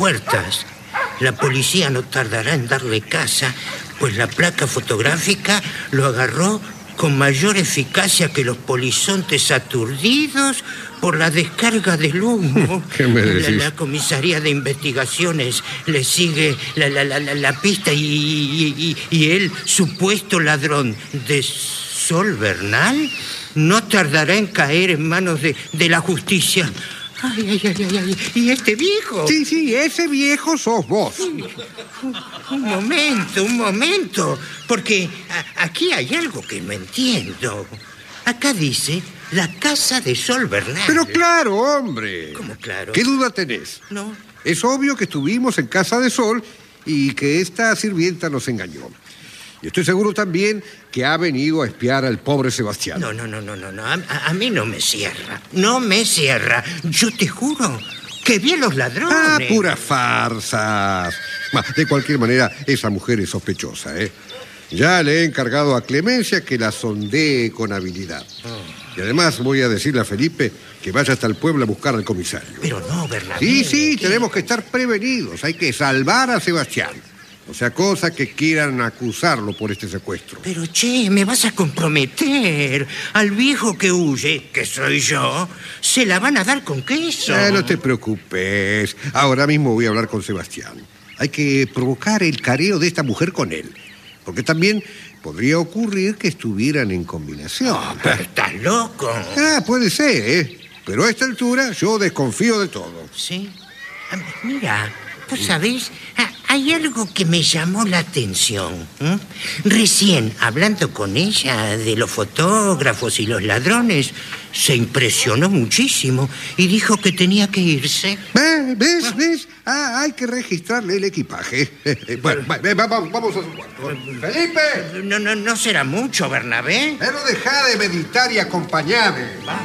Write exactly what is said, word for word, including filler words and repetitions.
puertas. La policía no tardará en darle caza, pues la placa fotográfica lo agarró con mayor eficacia que los polizontes aturdidos por la descarga del humo. ¿Qué me decís? La, la comisaría de investigaciones le sigue la, la, la, la, la pista y, y, y, y el supuesto ladrón de Sol Bernal no tardará en caer en manos de, de la justicia. Ay, ay, ay, ay, ay. ¿Y este viejo? Sí, sí, ese viejo sos vos. Un, un momento, un momento. Porque a, aquí hay algo que no entiendo. Acá dice la casa de Sol Bernal. Pero claro, hombre. ¿Cómo claro? ¿Qué duda tenés? No. Es obvio que estuvimos en casa de Sol y que esta sirvienta nos engañó. Y estoy seguro también que ha venido a espiar al pobre Sebastián. No, no, no, no, no, no. A, a mí no me cierra. No me cierra. Yo te juro que vi a los ladrones. Ah, puras farsas. Bah, de cualquier manera, esa mujer es sospechosa, ¿eh? Ya le he encargado a Clemencia que la sondee con habilidad. Oh. Y además voy a decirle a Felipe que vaya hasta el pueblo a buscar al comisario. Pero no, Bernabé. Sí, sí, ¿qué? tenemos que estar prevenidos. Hay que salvar a Sebastián. O sea, cosa que quieran acusarlo por este secuestro. Pero, che, me vas a comprometer. Al viejo que huye, que soy yo, se la van a dar con queso. Eh, no te preocupes. Ahora mismo voy a hablar con Sebastián. Hay que provocar el careo de esta mujer con él. Porque también podría ocurrir que estuvieran en combinación. Oh, pero estás loco. Ah, puede ser, ¿eh? Pero a esta altura yo desconfío de todo. Sí. Mira, ¿tú sabés? Hay algo que me llamó la atención. ¿eh? Recién, hablando con ella de los fotógrafos y los ladrones, se impresionó muchísimo y dijo que tenía que irse. ¿Ves? ¿Ves? ¿Ves? Ah, hay que registrarle el equipaje. Bueno, vamos, vamos a su cuarto. ¡Felipe! No, no, no será mucho, Bernabé. Pero deja de meditar y acompáñame.